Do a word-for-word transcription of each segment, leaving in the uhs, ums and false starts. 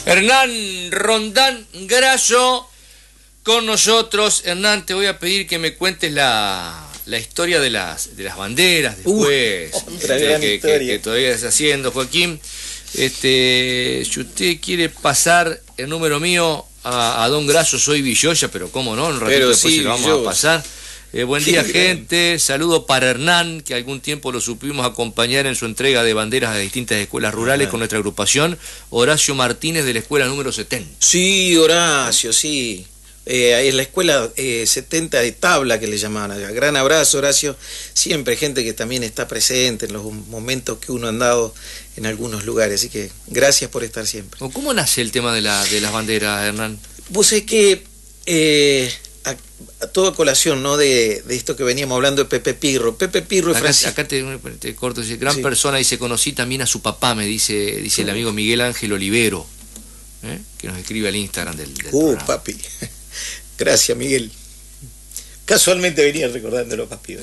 Hernán Rondán Grasso con nosotros. Hernán, te voy a pedir que me cuentes la, la historia de las, de las banderas después. Uh, otra gran que, historia. que, que todavía estás haciendo, Joaquín. Este, si usted quiere pasar el número mío a, a Don Grasso, soy Villoya, pero cómo no, un ratito Pero después sí, se lo vamos Villoya. a pasar. Eh, buen día, gente. Saludo para Hernán, que algún tiempo lo supimos acompañar en su entrega de banderas a distintas escuelas rurales. Ajá. Con nuestra agrupación, Horacio Martínez, de la escuela número setenta. Sí, Horacio, sí. Eh, es la escuela eh, setenta de tabla que le llamaban allá. Gran abrazo, Horacio. Siempre gente que también está presente en los momentos que uno ha andado en algunos lugares. Así que gracias por estar siempre. ¿Cómo nace el tema de, la, de las banderas, Hernán? Vos sabés que eh, a, a toda colación, ¿no? De, de esto que veníamos hablando de Pepe Pirro. Pepe Pirro y acá, Francisco. acá te, te corto, dice, gran sí. persona, dice, conocí también a su papá, me dice, dice el amigo Miguel Ángel Olivero, ¿eh? Que nos escribe al Instagram del, del Uh, programa. papi. Gracias, Miguel. Casualmente venía recordándolo, papi.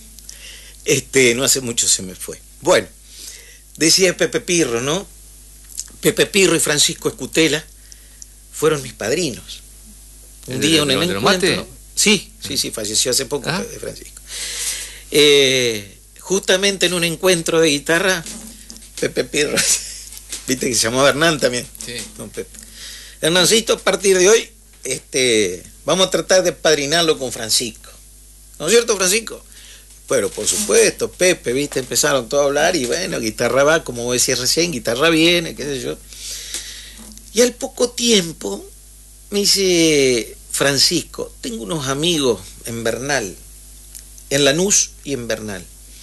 Este, no hace mucho se me fue. Bueno, decía Pepe Pirro, ¿no? Pepe Pirro y Francisco Escutela fueron mis padrinos. Un día, un encuentro. Sí, sí, sí, falleció hace poco, ¿ah? Francisco. Eh, justamente en un encuentro de guitarra, Pepe Pirro, viste que se llamaba Hernán también. Sí. No, Pepe. Hernancito, a partir de hoy, este, vamos a tratar de padrinarlo con Francisco. ¿No es cierto, Francisco? Pero por supuesto, Pepe, viste, empezaron todos a hablar y bueno, guitarra va, como vos decías recién, guitarra viene, qué sé yo. Y al poco tiempo me dice Francisco, tengo unos amigos en Bernal, en Lanús y en Bernal.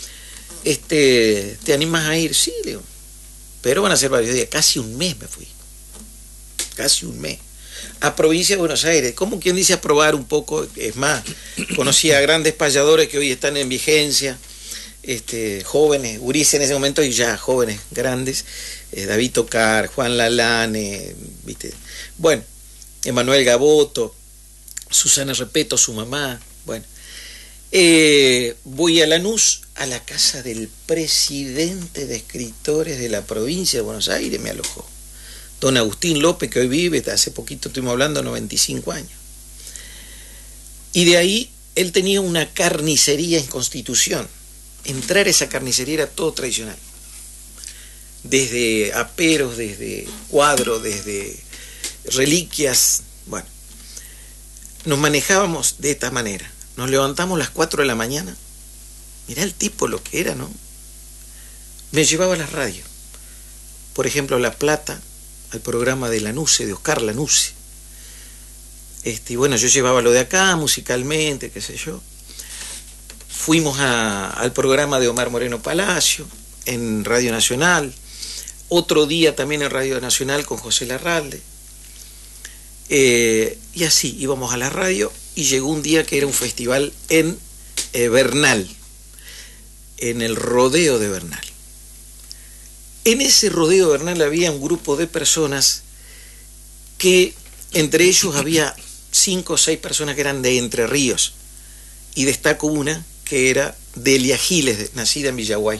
Este, ¿te animas a ir? Sí, le digo. Pero van a ser varios días, casi un mes me fui. Casi un mes. A provincia de Buenos Aires, como quien dice, a probar un poco. Es más, conocí a grandes payadores que hoy están en vigencia, este, jóvenes, Urice en ese momento y ya jóvenes, grandes, eh, David Tocar, Juan Lalane, ¿viste? Bueno, Emanuel Gaboto, Susana Repeto, su mamá, bueno. Eh, voy a Lanús, a la casa del presidente de escritores de la provincia de Buenos Aires, me alojó. Don Agustín López, que hoy vive, hace poquito estuvimos hablando, noventa y cinco años. Y de ahí, él tenía una carnicería en Constitución. Entrar a esa carnicería era todo tradicional. Desde aperos, desde cuadros, desde reliquias. Bueno, nos manejábamos de esta manera. Nos levantamos a las cuatro de la mañana. Mirá el tipo lo que era, ¿no? Me llevaba a la radio. Por ejemplo, La Plata, al programa de Lanuse, de Oscar Lanuse. Este, y bueno, yo llevaba lo de acá, musicalmente, qué sé yo. Fuimos a, al programa de Omar Moreno Palacio, en Radio Nacional. Otro día también en Radio Nacional con José Larralde. Eh, y así, íbamos a la radio y llegó un día que era un festival en eh, Bernal, en el rodeo de Bernal. En ese rodeo de Bernal había un grupo de personas que, entre ellos había cinco o seis personas que eran de Entre Ríos, y destaco una que era Delia Giles, nacida en Villaguay.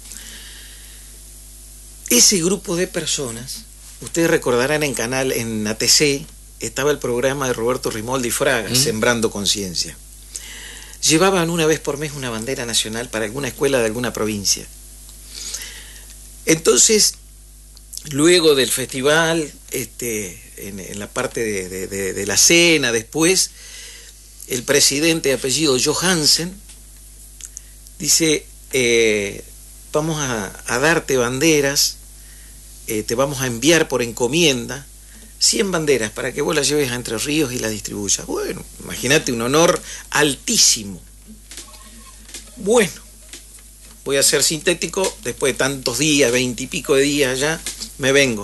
Ese grupo de personas, ustedes recordarán en canal, en A T C, estaba el programa de Roberto Rimoldi y Fraga, ¿Mm? Sembrando Conciencia. Llevaban una vez por mes una bandera nacional para alguna escuela de alguna provincia. Entonces, luego del festival, este, en, en la parte de, de, de, de la cena, después, el presidente de apellido Johansen dice, eh, vamos a, a darte banderas, eh, te vamos a enviar por encomienda cien banderas para que vos las lleves a Entre Ríos y las distribuyas. Bueno, imagínate, un honor altísimo. Bueno, voy a ser sintético, después de tantos días, veinte y pico de días ya, me vengo.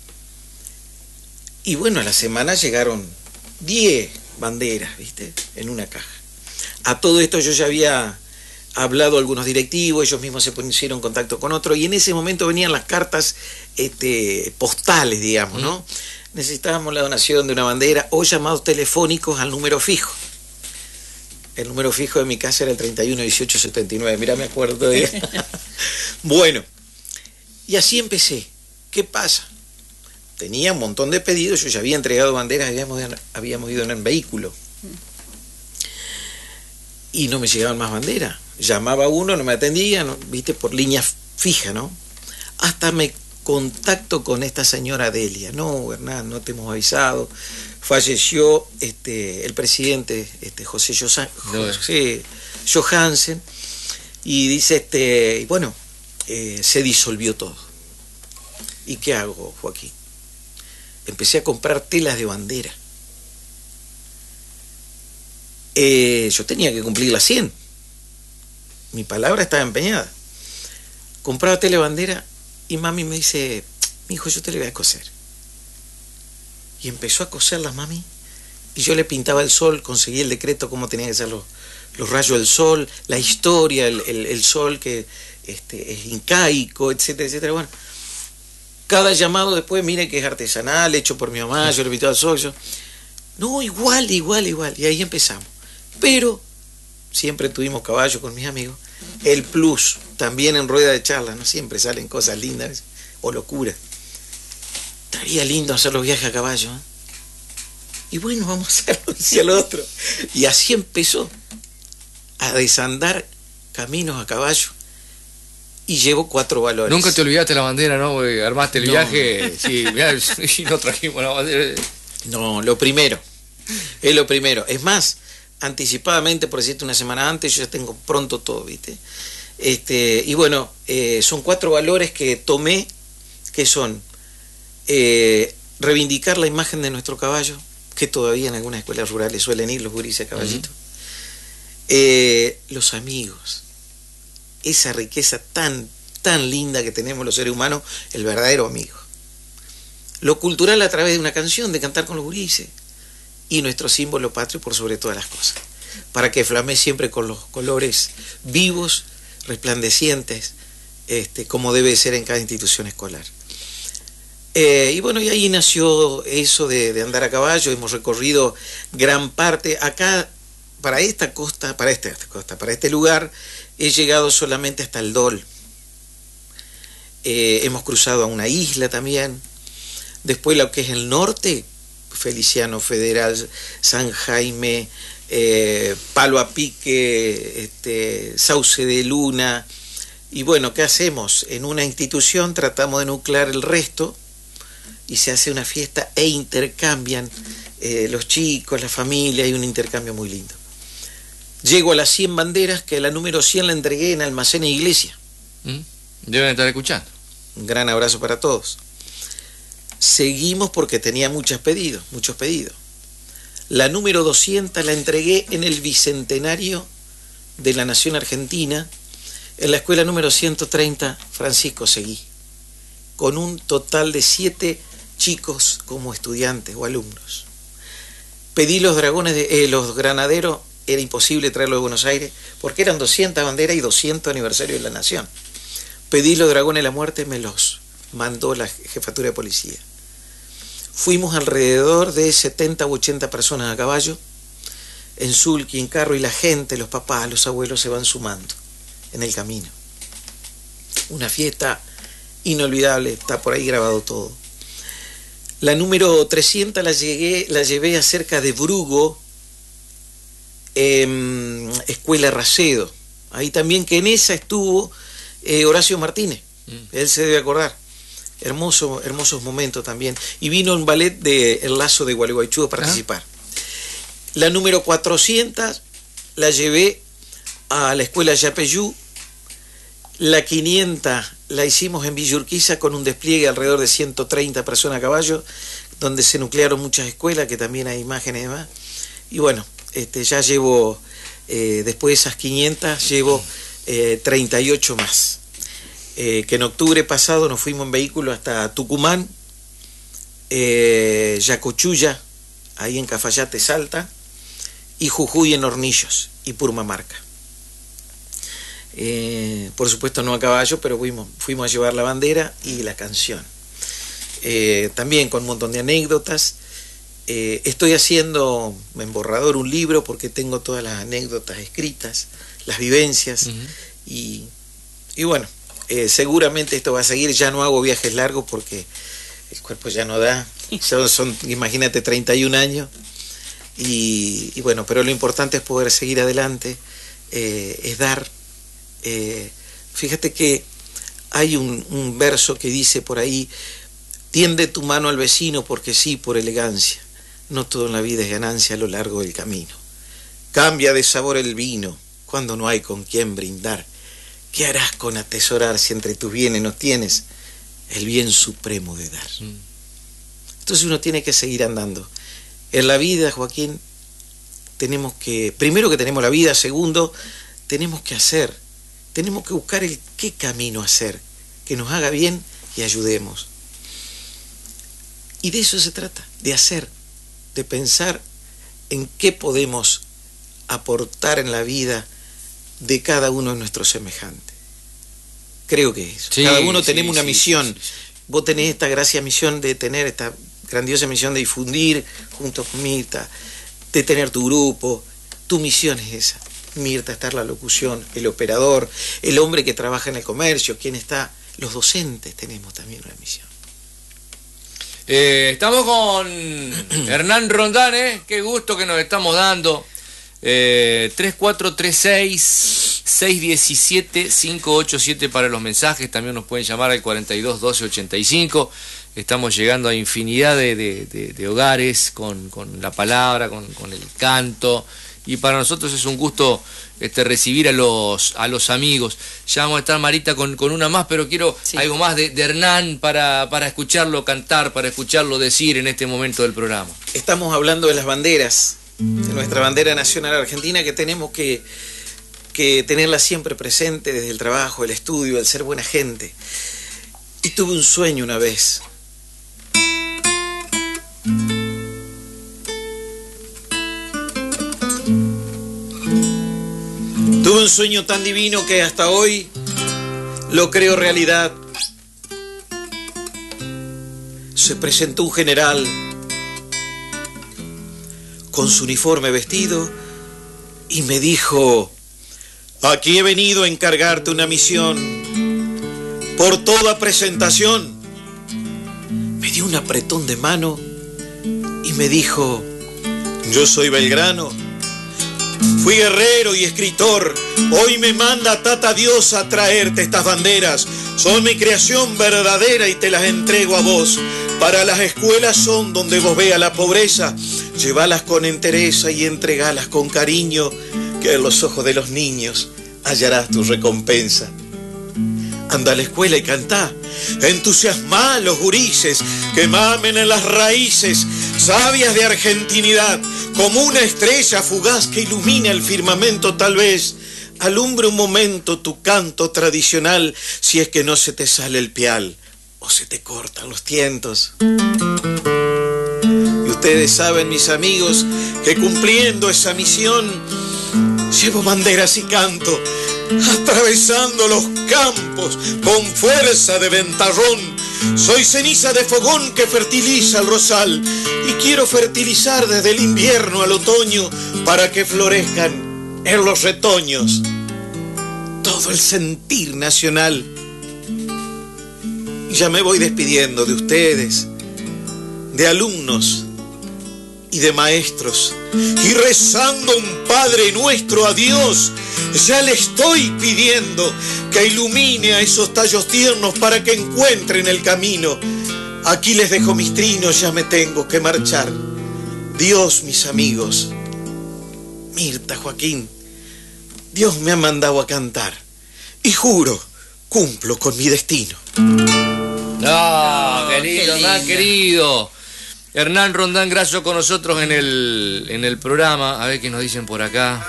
Y bueno, a la semana llegaron diez banderas, ¿viste? En una caja. A todo esto yo ya había hablado a algunos directivos, ellos mismos se pusieron en contacto con otros, y en ese momento venían las cartas este, postales, digamos, ¿no? Mm. Necesitábamos la donación de una bandera o llamados telefónicos al número fijo. El número fijo de mi casa era el treinta y uno dieciocho setenta y nueve, mirá, me acuerdo de... Bueno, y así empecé. ¿Qué pasa? tenía un montón de pedidos, yo ya había entregado banderas, habíamos, habíamos ido en el vehículo. Y no me llegaban más banderas. Llamaba a uno, no me atendía, ¿no? Viste, por línea fija, ¿no? Hasta me contacto con esta señora Delia. No, Hernán, no te hemos avisado. Falleció este, el presidente este, José, Josan, José Johansen, y dice, este, bueno, eh, se disolvió todo. ¿Y qué hago, Joaquín? Empecé a comprar telas de bandera. Eh, yo tenía que cumplir las cien. Mi palabra estaba empeñada. Compraba tela de bandera y mami me dice, mi hijo, yo te le voy a coser. Y empezó a coserlas, mami, y yo le pintaba el sol, conseguí el decreto, cómo tenían que ser los, los rayos del sol, la historia, el, el, el sol que este, es incaico, etcétera, etcétera. Bueno, cada llamado después, mire que es artesanal, hecho por mi mamá, yo le pintaba el sol, yo... No, igual, igual, igual, y ahí empezamos. Pero siempre tuvimos caballo con mis amigos. El plus, también en rueda de charla, no siempre salen cosas lindas o locuras. Estaría lindo hacer los viajes a caballo, ¿eh? Y bueno, vamos a hacerlo hacia el otro. Y así empezó a desandar caminos a caballo. Y llevo cuatro valores. Nunca te olvidaste la bandera, ¿no? Porque armaste el no. viaje sí, mirá, y no trajimos la bandera. No, lo primero. Es lo primero. Es más, anticipadamente, por decirte una semana antes, yo ya tengo pronto todo, ¿viste? Este, y bueno, eh, son cuatro valores que tomé, que son eh, reivindicar la imagen de nuestro caballo, que todavía en algunas escuelas rurales suelen ir los gurises a caballito. Uh-huh. eh, los amigos, esa riqueza tan, tan linda que tenemos los seres humanos, el verdadero amigo. Lo cultural a través de una canción, de cantar con los gurises, y nuestro símbolo patrio por sobre todas las cosas, para que flamee siempre con los colores vivos, resplandecientes, este, como debe ser en cada institución escolar. Eh, y bueno, y ahí nació eso de, de andar a caballo. Hemos recorrido gran parte. Acá, para esta costa, para esta, esta costa, para este lugar, he llegado solamente hasta el Dol. Eh, hemos cruzado a una isla también. Después lo que es el norte, Feliciano Federal, San Jaime, eh, Palo a Pique, este, Sauce de Luna. Y bueno, ¿qué hacemos? En una institución tratamos de nuclear el resto y se hace una fiesta e intercambian eh, los chicos, la familia, hay un intercambio muy lindo. Llego a las cien banderas, que la número cien la entregué en Almacén e Iglesia. ¿Mm? Deben estar escuchando. Un gran abrazo para todos. Seguimos porque tenía muchos pedidos, muchos pedidos. La número doscientos la entregué en el Bicentenario de la Nación Argentina, en la escuela número ciento treinta, Francisco Seguí, con un total de siete chicos como estudiantes o alumnos. Pedí los dragones, de, eh, los granaderos, era imposible traerlos de Buenos Aires, porque eran doscientas banderas y doscientos aniversarios de la Nación. Pedí los dragones de la muerte, me los mandó la jefatura de policía. Fuimos alrededor de setenta u ochenta personas a caballo, en sulky, en carro, y la gente, los papás, los abuelos se van sumando en el camino. Una fiesta inolvidable, está por ahí grabado todo. La número trescientos la, llegué, la llevé a cerca de Brugo, eh, Escuela Racedo. Ahí también, que en esa estuvo eh, Horacio Martínez, mm. él se debe acordar. Hermoso, hermosos momentos también. Y vino un ballet de El Lazo de Gualeguaychú a participar. ¿Ah? La número cuatrocientos la llevé a la escuela Yapeyú. La quinientos la hicimos en Villa Urquiza con un despliegue alrededor de ciento treinta personas a caballo, donde se nuclearon muchas escuelas, que también hay imágenes y demás. Y bueno, este, ya llevo, eh, después de esas quinientas, llevo eh, treinta y ocho más. Eh, que en octubre pasado nos fuimos en vehículo hasta Tucumán, eh, Yacochulla, ahí en Cafayate, Salta, y Jujuy en Hornillos, y Purmamarca. Eh, por supuesto no a caballo, pero fuimos, fuimos a llevar la bandera y la canción. Eh, también con un montón de anécdotas. Eh, estoy haciendo en borrador un libro porque tengo todas las anécdotas escritas, las vivencias, uh-huh. y, y bueno, eh, seguramente esto va a seguir. Ya no hago viajes largos porque el cuerpo ya no da, son, son imagínate, treinta y un años, y, y bueno, pero lo importante es poder seguir adelante, eh, es dar. Eh, fíjate que hay un, un verso que dice por ahí: tiende tu mano al vecino porque sí, por elegancia, no todo en la vida es ganancia a lo largo del camino. Cambia de sabor el vino cuando no hay con quien brindar. ¿Qué harás con atesorar si entre tus bienes no tienes el bien supremo de dar? Mm. Entonces uno tiene que seguir andando. En la vida, Joaquín, tenemos que, primero que tenemos la vida, segundo, tenemos que hacer, tenemos que buscar el qué camino hacer, que nos haga bien y ayudemos. Y de eso se trata, de hacer, de pensar en qué podemos aportar en la vida de cada uno de nuestros semejantes. Creo que eso. Sí, cada uno sí, tenemos una sí, misión. Sí, sí, sí. Vos tenés esta gracia misión de tener esta grandiosa misión de difundir junto con Mirta, de tener tu grupo. Tu misión es esa. Mirta está en la locución, el operador, el hombre que trabaja en el comercio, quien está, los docentes tenemos también una misión. Eh, estamos con Hernán Rondán, ¿eh? Qué gusto que nos estamos dando. Eh, tres cuatro tres seis, seis uno siete, cinco ocho siete para los mensajes. También nos pueden llamar al cuarenta y dos, doce, ochenta y cinco. Estamos llegando a infinidad de, de, de, de hogares con, con la palabra, con, con el canto, y para nosotros es un gusto este, recibir a los, a los amigos. Ya vamos a estar, Marita, con, con una más, pero quiero sí. algo más de, de Hernán para, para escucharlo cantar, para escucharlo decir en este momento del programa. Estamos hablando de las banderas, de nuestra bandera nacional argentina, que tenemos que, que tenerla siempre presente desde el trabajo, el estudio, el ser buena gente. Y tuve un sueño una vez. Tuve un sueño tan divino que hasta hoy lo creo realidad. Se presentó un general con su uniforme vestido y me dijo: aquí he venido a encargarte una misión. Por toda presentación. Me dio un apretón de mano y me dijo: yo soy Belgrano, fui guerrero y escritor. Hoy me manda Tata Dios a traerte estas banderas. Son mi creación verdadera y te las entrego a vos. Para las escuelas son donde vos veas la pobreza. Llévalas con entereza y entregalas con cariño, que en los ojos de los niños hallarás tu recompensa. Anda a la escuela y cantá, entusiasmá a los gurises, que mamen en las raíces, sabias de argentinidad, como una estrella fugaz que ilumina el firmamento. Tal vez alumbre un momento tu canto tradicional, si es que no se te sale el pial o se te cortan los tientos. Y ustedes saben, mis amigos, que cumpliendo esa misión, llevo banderas y canto, atravesando los campos con fuerza de ventarrón. Soy ceniza de fogón que fertiliza el rosal, y quiero fertilizar desde el invierno al otoño, para que florezcan en los retoños todo el sentir nacional. Ya me voy despidiendo de ustedes, de alumnos y de maestros, y rezando un Padre Nuestro a Dios, ya le estoy pidiendo que ilumine a esos tallos tiernos para que encuentren el camino. Aquí les dejo mis trinos, ya me tengo que marchar. Dios, mis amigos, Mirta, Joaquín, Dios me ha mandado a cantar, y juro, cumplo con mi destino. No, querido, Hernán, querido. Hernán Rondán Grasso con nosotros en el, en el programa. A ver qué nos dicen por acá.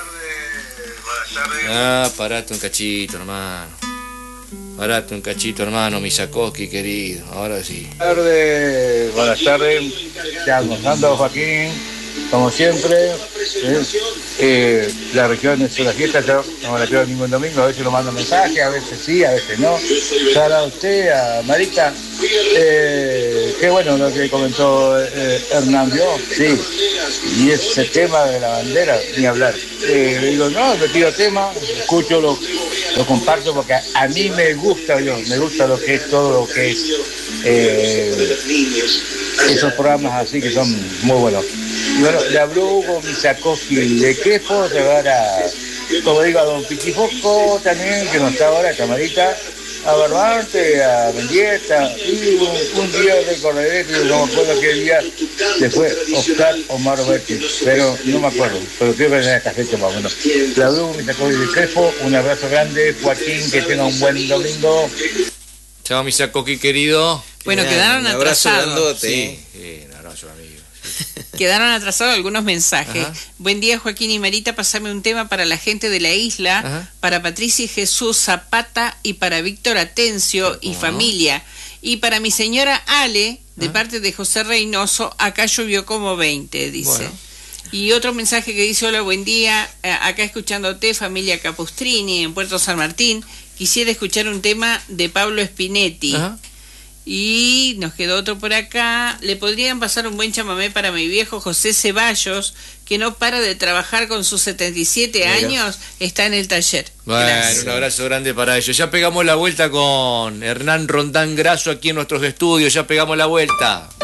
Ah, parate un cachito, hermano. Parate un cachito, hermano, Misakoski, querido. Ahora sí. Buenas tardes, buenas tardes. Ya almorzando, Joaquín, como siempre. ¿eh? Eh, la región es una fiesta, yo no me la quedo ningún domingo. A veces lo mando mensaje, a veces sí, a veces no. Sara, a usted, a Marita. Eh, qué bueno lo que comentó eh, Hernán, ¿vio? Sí. Y ese tema de la bandera, ni hablar. Eh, digo, no, me pido tema, escucho, lo, lo comparto, porque a, a mí me gusta, yo, me gusta lo que es todo lo que es eh, esos programas así que son muy buenos. Y bueno, le habló Hugo Misakowski de Crespo, de ver a, como digo, a don Pichifoco también, que no está ahora, camarita, a Barbante, a Mendieta, y un, un día recordaré, que no me acuerdo qué día, se fue Oscar Omar Berti, pero no me acuerdo, pero creo que era esta fecha más o menos. Le habló Hugo Misakowski de Crespo, un abrazo grande, Joaquín, que tenga un buen domingo. Chao, Misakowski querido. Bueno, quedaron atrasados. Sí, sí, un abrazo, amigo. Quedaron atrasados algunos mensajes. Ajá. Buen día, Joaquín y Marita. Pasame un tema para la gente de la isla, Ajá. para Patricia y Jesús Zapata y para Víctor Atencio y ¿Cómo familia. Y para mi señora Ale, de Ajá. parte de José Reynoso, acá llovió como veinte, dice. Bueno. Y otro mensaje que dice: hola, buen día, eh, acá escuchándote, familia Capustrini, en Puerto San Martín. Quisiera escuchar un tema de Pablo Spinetti. Ajá. Y nos quedó otro por acá. Le podrían pasar un buen chamamé para mi viejo José Ceballos, que no para de trabajar con sus setenta y siete Mira. años, está en el taller. Bueno, Gracias. un abrazo grande para ellos. Ya pegamos la vuelta con Hernán Rondán Grasso aquí en nuestros estudios. Ya pegamos la vuelta.